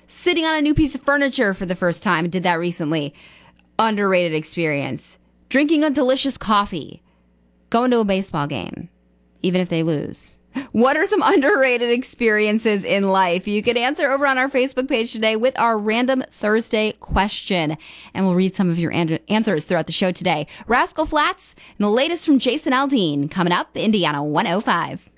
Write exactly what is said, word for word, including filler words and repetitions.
Sitting on a new piece of furniture for the first time. Did that recently. Underrated experience. Drinking a delicious coffee. Going to a baseball game, even if they lose. What are some underrated experiences in life? You can answer over on our Facebook page today with our Random Thursday question. And we'll read some of your an- answers throughout the show today. Rascal Flatts and the latest from Jason Aldean coming up, Indiana one oh five.